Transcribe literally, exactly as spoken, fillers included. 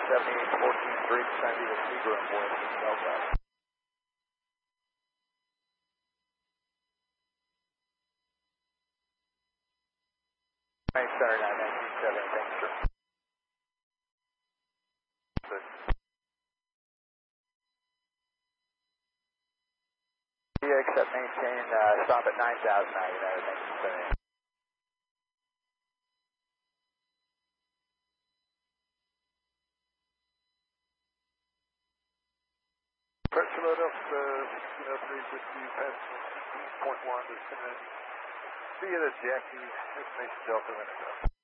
seventy-eight fourteen three percent of the Seagram wind to Delta. nine seven nine nineteen seven, thanks, sir. Good. Accept maintain, uh, stop at nine thousand nine, United, thank you, seven. Press load up, uh, sixteen oh three fifty, past sixteen point one, descending via the Jackie, information Delta, Winnebago.